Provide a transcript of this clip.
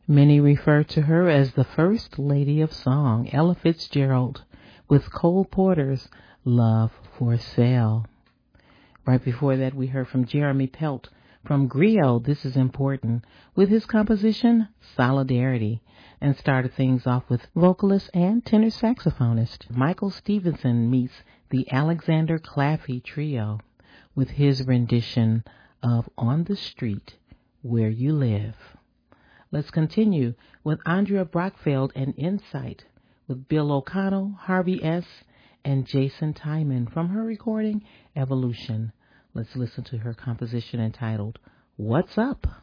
Many refer to her as the First Lady of Song, Ella Fitzgerald, with Cole Porter's Love for Sale. Right before that, we heard from Jeremy Pelt from Griot, This Is Important, with his composition Solidarity, and started things off with vocalist and tenor saxophonist Michael Stevenson meets the Alexander Claffey Trio with his rendition of On the Street Where You Live. Let's continue with Andrea Brockfeld and Insight with Bill O'Connell, Harvey S., and Jason Tyman from her recording Evolution. Let's listen to her composition entitled What's Up?